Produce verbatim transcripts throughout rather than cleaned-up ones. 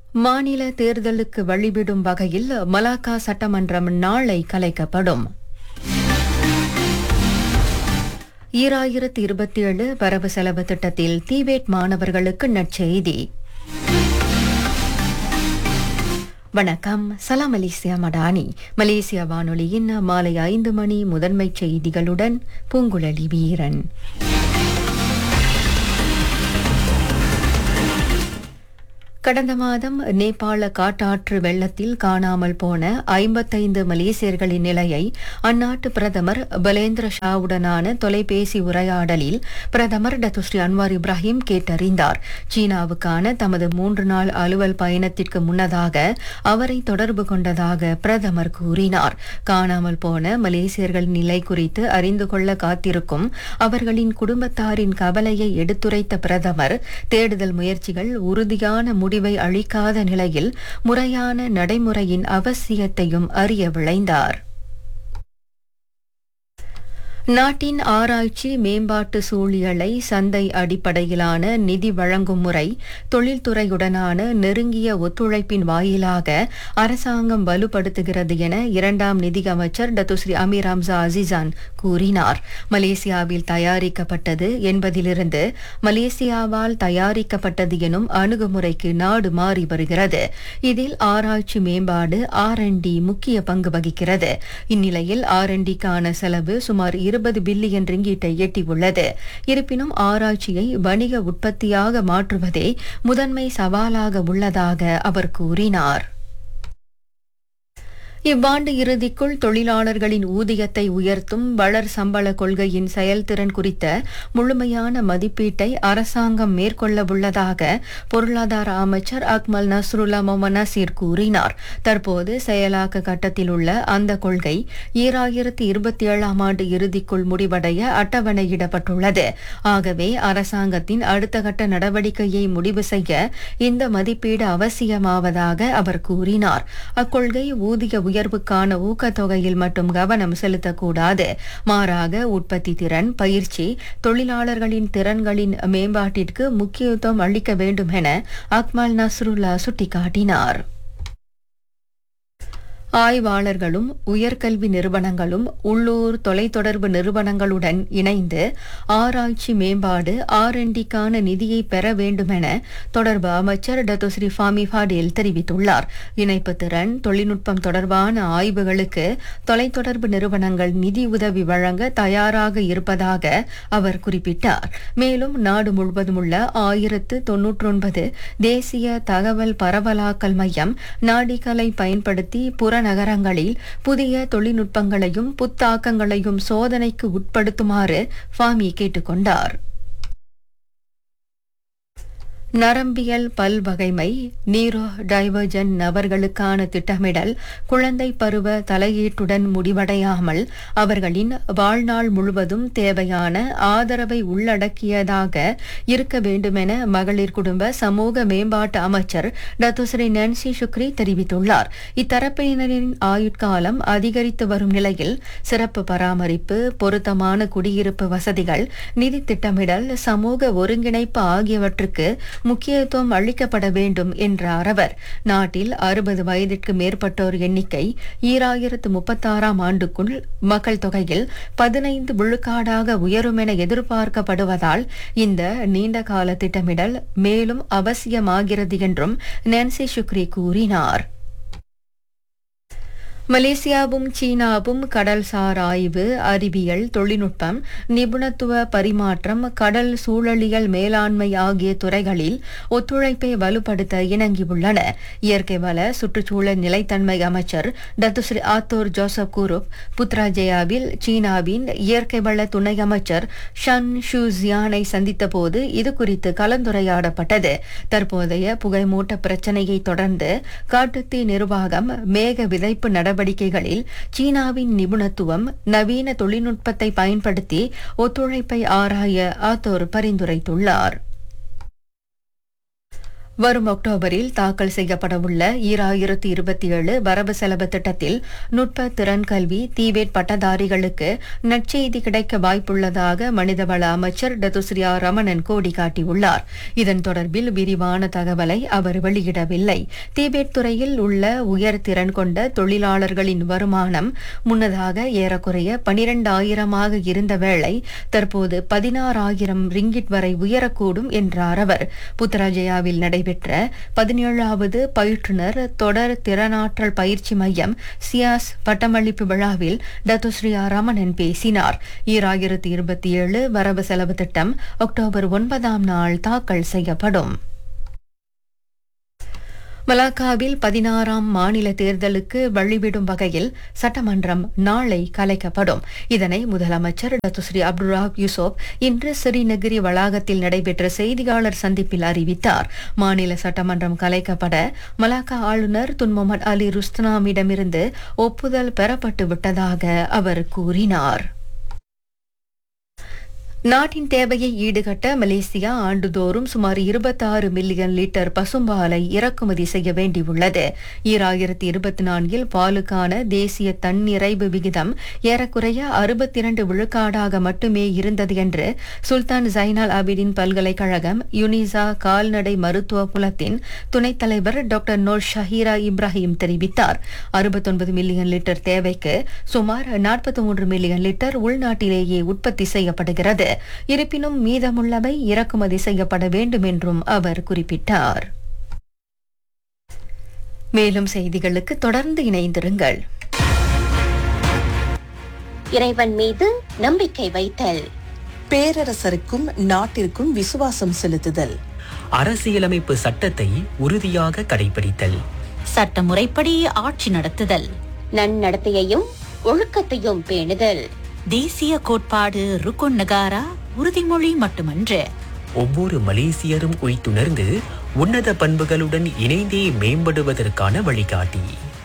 மாநில தேர்தலுக்கு வழிவிடும் வகையில் மலாக்கா சட்டமன்றம் நாளை கலைக்கப்படும். ஈராயிரத்து இருபத்தி ஏழு வரவு செலவு திட்டத்தில் தீவேட் மாணவர்களுக்கு நற்செய்தி. வணக்கம். சலாம் மலேசியா மடானி. மலேசியா வானொலியின் மாலை ஐந்து மணி முதன்மைச் செய்திகளுடன் பூங்குழலி வீரன். கடந்த மாதம் நேபாள காட்டாற்று வெள்ளத்தில் காணாமல் போன ஐம்பத்தைந்து மலேசியர்களின் நிலையை அந்நாட்டு பிரதமர் பலேந்திர ஷாவுடனான தொலைபேசி உரையாடலில் பிரதமர் டத்துஸ்ரீ அன்வார் இப்ராஹிம் கேட்டறிந்தார். சீனாவுக்கான தமது மூன்று நாள் அலுவல் பயணத்திற்கு முன்னதாக அவரை தொடர்பு கொண்டதாக பிரதமர் கூறினார். காணாமல் போன மலேசியர்களின் நிலை குறித்து அறிந்து கொள்ள காத்திருக்கும் அவர்களின் குடும்பத்தாரின் கவலையை எடுத்துரைத்த பிரதமர், தேடுதல் முயற்சிகள் உறுதியான முடிவை அளிக்காத நிலையில் முறையான நடைமுறையின் அவசியத்தையும் அறிய விளைந்தார். நாட்டின் ஆராய்ச்சி மேம்பாட்டு சூழியலை சந்தை அடிப்படையிலான நிதி வழங்கும் முறை தொழில்துறையுடனான நெருங்கிய ஒத்துழைப்பின் வாயிலாக அரசாங்கம் வலுப்படுத்துகிறது என இரண்டாம் நிதியமைச்சர் டத்துஸ்ரீ அமீர் ஹம்சா அசிசான் கூறினார். மலேசியாவில் தயாரிக்கப்பட்டது என்பதிலிருந்து மலேசியாவால் தயாரிக்கப்பட்டது எனும் அணுகுமுறைக்கு நாடு மாறி வருகிறது. இதில் ஆராய்ச்சி மேம்பாடு ஆர் அண்ட் டி முக்கிய பங்கு வகிக்கிறது. இந்நிலையில் ஆர் அண்ட் டிக்கான செலவு சுமார் இருபது பில்லியன் ரிங்கீட்டை எட்டியுள்ளது. இருப்பினும் ஆராய்ச்சியை வணிக உற்பத்தியாக மாற்றுவதே முதன்மை சவாலாக உள்ளதாக அவர் கூறினார். இவ்வாண்டு இறுதிக்குள் தொழிலாளர்களின் ஊதியத்தை உயர்த்தும் வளர் சம்பள கொள்கையின் செயல்திறன் குறித்த முழுமையான மதிப்பீட்டை அரசாங்கம் மேற்கொள்ளவுள்ளதாக பொருளாதார அமைச்சர் அக்மல் நஸ்ருல்லா மொமன் நசீர் கூறினார். தற்போது செயலாக்க கட்டத்தில் உள்ள அந்த கொள்கை ஈராயிரத்து இருபத்தி ஏழாம் ஆண்டு இறுதிக்குள் முடிவடைய அட்டவணையிடப்பட்டுள்ளது. ஆகவே அரசாங்கத்தின் அடுத்த கட்ட நடவடிக்கையை முடிவு செய்ய இந்த மதிப்பீடு அவசியமாவதாக அவர் கூறினார். அக்கொள்கை ஊதிய உயர்வுக்கான ஊக்கத்தொகையில் மட்டும் கவனம் செலுத்தக்கூடாது. மாறாக உற்பத்தி திறன், பயிற்சி, தொழிலாளர்களின் திறன்களின் மேம்பாட்டிற்கு முக்கியத்துவம் அளிக்க வேண்டும் என அக்மல் நஸ்ருல்லா சுட்டிக்காட்டினார். ஆய்வாளர்களும் உயர்கல்வி நிறுவனங்களும் உள்ளூர் தொலைத்தொடர்பு நிறுவனங்களுடன் இணைந்து ஆராய்ச்சி மேம்பாடு ஆர் அண்ட் டிக்கான நிதியை பெற வேண்டும் என தொடர்பு அமைச்சர் டத்துஸ்ரீ ஃபாமி ஃபாடேல் தெரிவித்துள்ளார். இணைப்பு திறன், தொழில்நுட்பம் தொடர்பான ஆய்வுகளுக்கு தொலைத்தொடர்பு நிறுவனங்கள் நிதி உதவி வழங்க தயாராக இருப்பதாக அவர் குறிப்பிட்டார். மேலும் நாடு முழுவதும் உள்ள ஆயிரத்து தொன்னூற்றொன்பது தேசிய தகவல் பரவலாக்கல் மையம் நாடிகளை பயன்படுத்தி புற நகரங்களில் புதிய தொழில்நுட்பங்களையும் புத்தாக்கங்களையும் சோதனைக்கு உட்படுத்துமாறு ஃபாமி கேட்டுக்கொண்டார். நரம்பியல் பல்வகைமை நீரோ டைவர்ஜன் நபர்களுக்கான திட்டமிடல் குழந்தை பருவ தலையீட்டுடன் முடிவடையாமல் அவர்களின் வாழ்நாள் முழுவதும் தேவையான ஆதரவை உள்ளடக்கியதாக இருக்க வேண்டுமென மகளிர் குடும்ப சமூக மேம்பாட்டு அமைச்சர் டத்துஸ்ரீ நான்சி சுக்ரி தெரிவித்துள்ளார். இத்தரப்பினரின் ஆயுட்காலம் அதிகரித்து வரும் நிலையில் சிறப்பு பராமரிப்பு, பொருத்தமான குடியிருப்பு வசதிகள், நிதி திட்டமிடல், சமூக ஒருங்கிணைப்பு ஆகியவற்றுக்கு முக்கியத்துவம் அளிக்கப்பட வேண்டும் என்றார் அவர். நாட்டில் அறுபது வயதிற்கு மேற்பட்டோர் எண்ணிக்கை ஈராயிரத்து முப்பத்தாறாம் ஆண்டுக்குள் மக்கள் தொகையில் பதினைந்து விழுக்காடாக உயரும் என எதிர்பார்க்கப்படுவதால் இந்த நீண்டகால திட்டமிடல் மேலும் அவசியமாகிறது என்றும் நான்சி சுக்ரி கூறினார். மலேசியாவும் சீனாவும் கடல்சார் ஆய்வு, அறிவியல், தொழில்நுட்பம், நிபுணத்துவ பரிமாற்றம், கடல் சூழலியல் மேலாண்மை ஆகிய துறைகளில் ஒத்துழைப்பை வலுப்படுத்த இணங்கியுள்ளன. இயற்கை வள சுற்றுச்சூழல் நிலைத்தன்மை அமைச்சர் டத்துஸ்ரீ ஆத்தோர் ஜோசப் குரூப் புத்ராஜயாவில் சீனாவின் இயற்கை வள துணை அமைச்சர் ஷன் ஷூசியானை சந்தித்த போது இதுகுறித்து கலந்துரையாடப்பட்டது. தற்போதைய புகைமூட்ட பிரச்சினையை தொடர்ந்து காட்டுத்தீ நிர்வாகம், மேக விதைப்பு நடவடிக்கை நடவடிக்கைகளில் சீனாவின் நிபுணத்துவம், நவீன தொழில்நுட்பத்தை பயன்படுத்தி ஒத்துழைப்பை ஆராய ஆத்தோர் பரிந்துரைத்துள்ளார். வரும் அக்டோபரில் தாக்கல் செய்யப்படவுள்ள ஈராயிரத்து இருபத்தி ஏழு வரவு செலவு திட்டத்தில் நுட்ப திறன் கல்வி தீவேட் பட்டதாரிகளுக்கு நற்செய்தி கிடைக்க வாய்ப்புள்ளதாக மனிதவள அமைச்சர் டத்துஸ்ரீயா ரமணன் கோடி காட்டியுள்ளார். இதன் தொடர்பில் விரிவான தகவலை அவர் வெளியிடவில்லை. தீவேட் துறையில் உள்ள உயர் திறன் கொண்ட தொழிலாளர்களின் வருமானம் முன்னதாக ஏறக்குறைய பனிரெண்டாயிரமாக இருந்த வேளை தற்போது பதினாறாயிரம் ரிங்கிட் வரை உயரக்கூடும் என்றார் அவர். புத்ராஜயாவில் நடைபெற்ற பதினேழாவது பயிற்றுனர் தொடர் திறனாற்றல் பயிற்சி மையம் சியாஸ் பட்டமளிப்பு விழாவில் டத்துஸ்ரீயா ரமணன் பேசினார். ஈராயிரத்து இருபத்தி ஏழு வரவு செலவு திட்டம் அக்டோபர் ஒன்பதாம் நாள் தாக்கல் செய்யப்படும். மலாக்காவில் பதினாறாம் மாநில தேர்தலுக்கு வழிவிடும் வகையில் சட்டமன்றம் நாளை கலைக்கப்படும். இதனை முதலமைச்சர் டத்துஸ்ரீ அப்துல்லாஹ் யூசுப் இன்று ஸ்ரீநகிரி வளாகத்தில் நடைபெற்ற செய்தியாளர் சந்திப்பில் அறிவித்தார். மாநில சட்டமன்றம் கலைக்கப்பட மலாக்கா ஆளுநர் துன் முகமது அலி ருஸ்தனாமிடமிருந்து ஒப்புதல் பெறப்பட்டு விட்டதாக அவர் கூறினார். நாட்டின் தேவையை ஈடுகட்ட மலேசியா ஆண்டுதோறும் சுமார் இருபத்தாறு மில்லியன் லிட்டர் பசும்பாலை இறக்குமதி செய்ய வேண்டியுள்ளது. ஈராயிரத்தி இருபத்தி நான்கில் பாலுக்கான தேசிய தன்னிறைவு விகிதம் ஏறக்குறைய அறுபத்தி இரண்டு விழுக்காடாக மட்டுமே இருந்தது என்று சுல்தான் ஜைனால் ஆபிடின் பல்கலைக்கழகம் யுனிசா கால்நடை மருத்துவ புலத்தின் துணைத் தலைவர் டாக்டர் நோர் ஷஹீரா இப்ராஹிம் தெரிவித்தார். அறுபத்தொன்பது மில்லியன் லிட்டர் தேவைக்கு சுமார் நாற்பத்தி மூன்று மில்லியன் லிட்டர் உள்நாட்டிலேயே உற்பத்தி செய்யப்படுகிறது. இருப்பினும் மீதமுள்ளவை இறக்குமதி செய்யப்பட வேண்டும் என்றும் அவர் குறிப்பிட்டார். மேலும் செய்திகளுக்கு தொடர்ந்து இணைந்திருங்கள். இறைவன் மீது நம்பிக்கை வைத்தல், பேரரசருக்கும் நாட்டிற்கும் விசுவாசம் செலுத்துதல், அரசியலமைப்பு சட்டத்தை உறுதியாக கடைபிடித்தல், சட்டமுறைப்படி ஆட்சி நடத்துதல், நன்னடத்தையையும் ஒழுக்கத்தையும் பேணுதல், தேசிய கோட்பாடு ருக்குன் நகாரா உறுதிமொழி மட்டுமன்று, ஒவ்வொரு மலேசியரும் உய்த்துணர்ந்து உன்னத பண்புகளுடன் இணைந்தே மேம்படுவதற்கான வழிகாட்டி.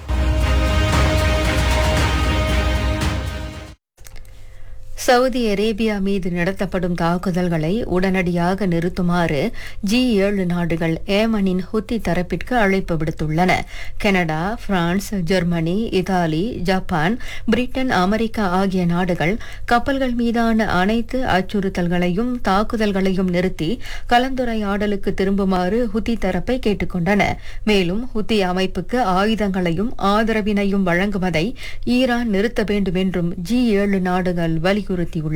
சவுதி அரேபியா மீது நடத்தப்படும் தாக்குதல்களை உடனடியாக நிறுத்துமாறு ஜி ஏழு நாடுகள் ஏமனின் ஹுத்தி தரப்பிற்கு அழைப்பு விடுத்துள்ளன. Canada, France, Germany, Italy, Japan, Britain, America ஆகிய நாடுகள் கப்பல்கள் மீதான அனைத்து அச்சுறுத்தல்களையும் தாக்குதல்களையும் நிறுத்தி கலந்துரையாடலுக்கு திரும்புமாறு ஹுத்தி தரப்பை கேட்டுக்கொண்டன. மேலும் ஹுத்தி அமைப்புக்கு ஆயுதங்களையும் ஆதரவினையும் வழங்குவதை ஈரான் நிறுத்த வேண்டும் என்றும் ஜி ஏழு நாடுகள் வலியுறுத்தியுள்ளன.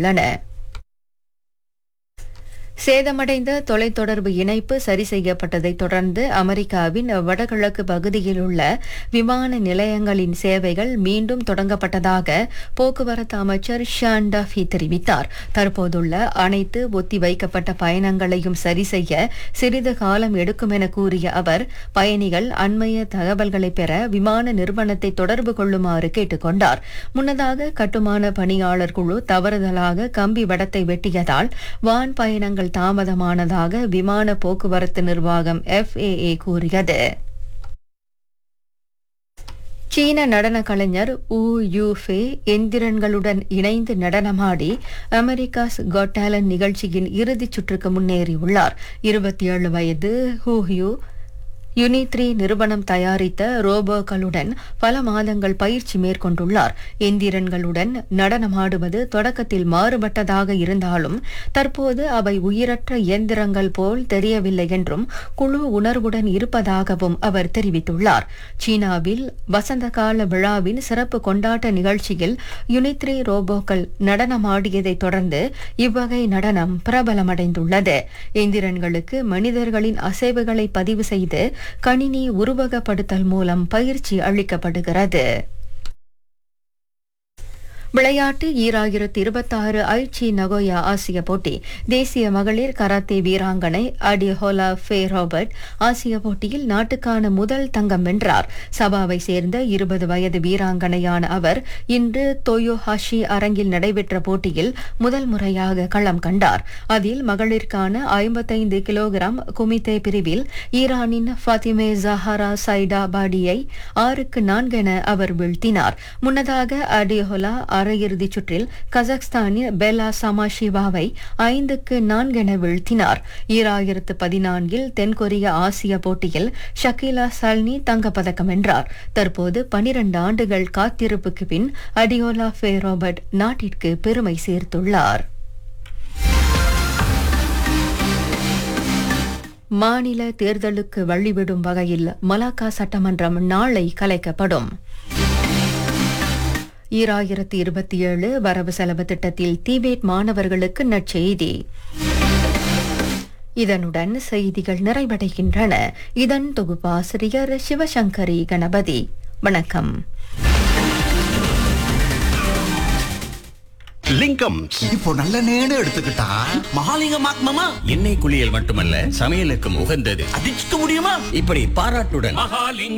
சேதமடைந்த தொலைத்தொடர்பு இணைப்பு சரி செய்யப்பட்டதை தொடர்ந்து அமெரிக்காவின் வடகிழக்கு பகுதியில் உள்ள விமான நிலையங்களின் சேவைகள் மீண்டும் தொடங்கப்பட்டதாக போக்குவரத்து அமைச்சர் ஷான் டஃபி தெரிவித்தார். தற்போதுள்ள அனைத்து ஒத்திவைக்கப்பட்ட பயணங்களையும் சரி செய்ய சிறிது காலம் எடுக்கும் என கூறிய அவர், பயணிகள் அண்மைய தகவல்களை பெற விமான நிறுவனத்தை தொடர்பு கொள்ளுமாறு கேட்டுக் கொண்டார். முன்னதாக கட்டுமான பணியாளர் குழு தவறுதலாக கம்பி வடத்தை வெட்டியதால் வான் பயணங்கள் தாமதமானதாக விமான போக்குவரத்து நிர்வாகம் எஃப் ஏ ஏ கூறியது. சீன நடன கலைஞர் ஊ யூஃபே எந்திரன்களுடன் இணைந்து நடனமாடி அமெரிக்காஸ் காட் டேலண்ட் நிகழ்ச்சியின் இறுதிச் சுற்றுக்கு முன்னேறியுள்ளார். இருபத்தி ஏழு வயது ஹூ யூ யுனித்ரி நிறுவனம் தயாரித்த ரோபோக்களுடன் பல மாதங்கள் பயிற்சி மேற்கொண்டுள்ளார். எந்திரன்களுடன் நடனமாடுவது தொடக்கத்தில் மாறுபட்டதாக இருந்தாலும் தற்போது அவை உயிரற்ற இயந்திரங்கள் போல் தெரியவில்லை என்றும் குழு உணர்வுடன் இருப்பதாகவும் அவர் தெரிவித்துள்ளார். சீனாவில் வசந்த கால விழாவின் சிறப்பு கொண்டாட்ட நிகழ்ச்சியில் யுனித்ரி ரோபோக்கள் நடனமாடியதை தொடர்ந்து இவ்வகை நடனம் பிரபலமடைந்துள்ளது. எந்திரன்களுக்கு மனிதர்களின் அசைவுகளை பதிவு செய்து கணினி உருவகப்படுத்தல் மூலம் பயிற்சி அளிக்கப்படுகிறது. விளையாட்டு ஈராயிரத்தி இருபத்தாறு ஐச்சி நகோயா ஆசிய போட்டி. தேசிய மகளிர் கராத்தே வீராங்கனை அடிஹோலா ஃபே ராபர்ட் ஆசிய போட்டியில் நாட்டுக்கான முதல் தங்கம் வென்றார். சபாவை சேர்ந்த இருபது வயது வீராங்கனையான அவர் இன்று தொயோஹாஷி அரங்கில் நடைபெற்ற போட்டியில் முதல் முறையாக களம் கண்டார். அதில் மகளிருக்கான ஐம்பத்தைந்து கிலோகிராம் குமிதே பிரிவில் ஈரானின் ஃபாத்திமே ஜஹாரா சைடா பாடியை ஆறுக்கு நான்கு என அவர் வீழ்த்தினார். முன்னதாக அடிஹோலா அரையிறுதிச் சுற்றில் கஜகஸ்தானின் பெலா சமாஷிவாவை ஐந்துக்கு நான்கென வீழ்த்தினார். ஈராயிரத்து பதினான்கில் தென்கொரிய ஆசிய போட்டியில் ஷக்கீலா சல்னி தங்கப்பதக்கம் வென்றார். தற்போது பனிரண்டு ஆண்டுகள் காத்திருப்புக்கு பின் அடியோலா ஃபேரோபர்ட் நாட்டிற்கு பெருமை சேர்த்துள்ளார். மாநில தேர்தலுக்கு வழிவிடும் வகையில் மலாக்கா சட்டமன்றம் நாளை கலைக்கப்படும். ஈராயிரத்து இருபத்தி ஏழு வரவு செலவு திட்டத்தில் திபெத் மாணவர்களுக்கு நற்செய்தி. இதனுடன் செய்திகள் நிறைவடைகின்றன. இதன் தொகுப்பாசிரியர் சிவசங்கரி கணபதி. வணக்கம். லிங்கம் இப்போ நல்ல நேடு எடுத்துக்கிட்டா மகாலிங்கம் மாமா எண்ணெய் குளியல் மட்டுமல்ல சமையலுக்கும் உகந்தது. அதிர்ஷ்ட முடியுமா? இப்படி பாராட்டுடன்